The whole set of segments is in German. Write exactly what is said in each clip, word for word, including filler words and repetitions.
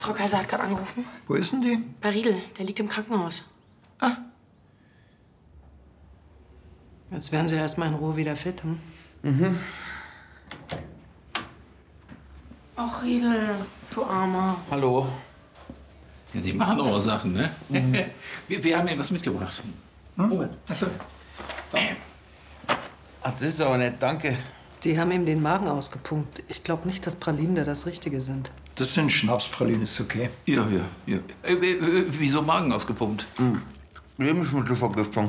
Frau Kaiser hat gerade angerufen. Wo ist denn die? Bei Riedel, der liegt im Krankenhaus. Ah. Jetzt werden Sie erst mal in Ruhe wieder fit, hm? Mhm. Ach, Riedel, du Armer. Hallo. Ja, Sie machen eure Sachen, ne? Mhm. wir, wir haben Ihnen was mitgebracht. Hm? Oh. Achso. Ach, das ist aber nett, danke. Die haben ihm den Magen ausgepumpt. Ich glaube nicht, dass Pralinen da das Richtige sind. Das sind Schnapspralinen, ist okay. Ja, ja, ja. Äh, äh, wieso Magen ausgepumpt? Mhm. Lebensmittelvergiftung.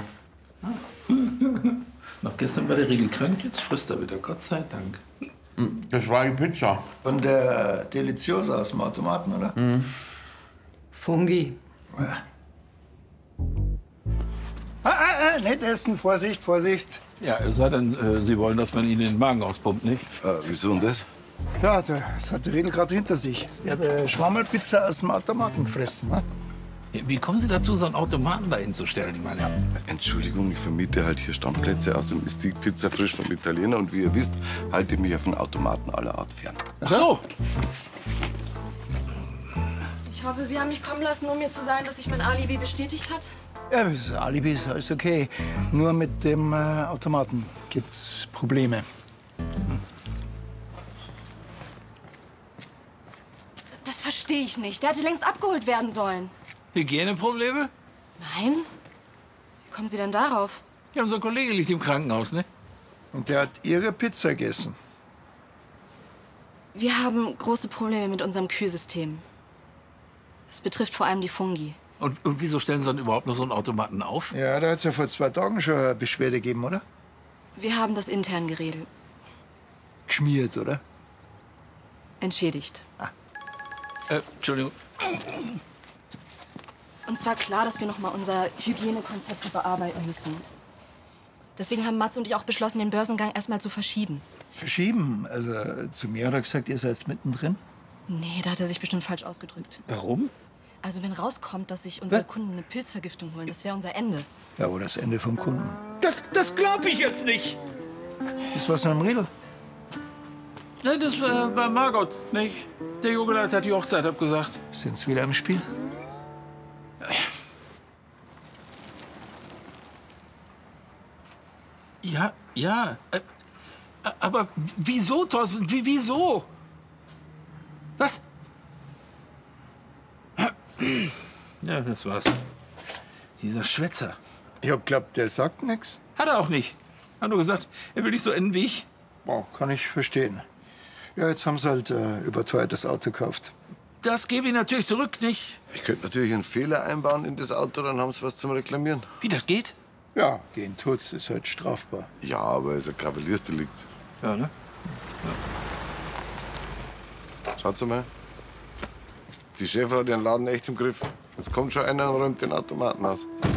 Noch gestern war der Riegel krank, jetzt frisst er wieder, Gott sei Dank. Das war die Pizza. Von der Deliciosa aus dem Automaten, oder? Mhm. Fungi. Ja. Ah, ah, ah, nicht essen, Vorsicht, Vorsicht. Ja, es sei denn, äh, Sie wollen, dass man Ihnen den Magen auspumpt, nicht? Äh, wieso denn das? Ja, das hat der Riedel gerade hinter sich. Der hat eine Schwammerlpizza aus dem Automaten gefressen. Ne? Wie kommen Sie dazu, so einen Automaten da hinzustellen? Ich meine, Entschuldigung, ich vermiete halt hier Stammplätze. Außerdem ist die Pizza frisch vom Italiener. Und wie ihr wisst, halte ich mich von Automaten aller Art fern. Ach so. Ich hoffe, Sie haben mich kommen lassen, um mir zu sagen, dass sich mein Alibi bestätigt hat. Ja, das Alibi ist alles okay. Nur mit dem äh, Automaten gibt's Probleme. Das verstehe ich nicht. Der hätte längst abgeholt werden sollen. Hygieneprobleme? Nein? Wie kommen Sie denn darauf? Ja, unser Kollege liegt im Krankenhaus, ne? Und der hat Ihre Pizza gegessen. Wir haben große Probleme mit unserem Kühlsystem. Das betrifft vor allem die Fungi. Und, und wieso stellen Sie dann überhaupt noch so einen Automaten auf? Ja, da hat es ja vor zwei Tagen schon eine Beschwerde gegeben, oder? Wir haben das intern geregelt. Geschmiert, oder? Entschädigt. Ah. Äh, Entschuldigung. Uns war klar, dass wir noch mal unser Hygienekonzept überarbeiten müssen. Deswegen haben Mats und ich auch beschlossen, den Börsengang erstmal zu verschieben. Verschieben? Also zu mir hat er gesagt, ihr seid mittendrin? Nee, da hat er sich bestimmt falsch ausgedrückt. Warum? Also wenn rauskommt, dass sich unsere Kunden eine Pilzvergiftung holen, das wäre unser Ende. Ja, oder das Ende vom Kunden. Das, das glaube ich jetzt nicht. Ist was mit dem Riedel? Nein, das war, war Margot, nicht? Der Jogoleit hat die Hochzeit abgesagt. Sind Sie wieder im Spiel? Ja, ja. Äh, aber wieso, Thorsten? Wie, wieso? Was? Ja, das war's. Dieser Schwätzer. Ich hab glaubt, der sagt nichts. Hat er auch nicht. Hat nur gesagt, er will nicht so enden wie ich. Boah, kann ich verstehen. Ja, jetzt haben sie halt äh, überteuertes Auto gekauft. Das gebe ich natürlich zurück, nicht? Ich könnte natürlich einen Fehler einbauen in das Auto, dann haben sie was zum Reklamieren. Wie das geht? Ja, gehen tut's, ist halt strafbar. Ja, aber es ist ein Kavaliersdelikt. Ja, ne? Schaut mal. Die Chefin hat ihren Laden echt im Griff. Jetzt kommt schon einer und räumt den Automaten aus.